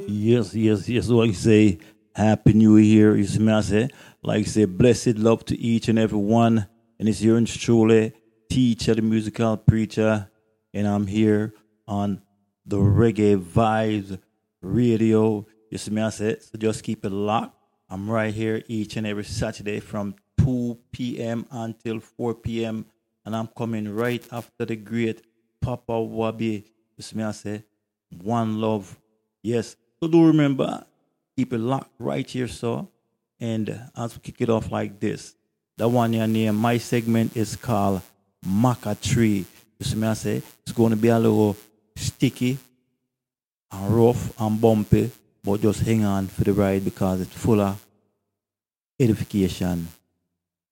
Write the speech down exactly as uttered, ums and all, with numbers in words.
Yes, yes, yes. Like you say, Happy New Year. You see me, I say, like you say, blessed love to each and every one. And it's here in truly, teacher, the musical preacher. And I'm here on the Reggae Vibes Radio. You see me, I say, so just keep it locked. I'm right here each and every Saturday from two p m until four p m. And I'm coming right after the great Papa Wabi. You see me, I say, one love. Yes. So do remember, keep it locked right here, so. And uh, as we kick it off like this, the one your name, my segment is called Maca Tree. You see me, I say, it's going to be a little sticky and rough and bumpy, but just hang on for the ride because it's full of edification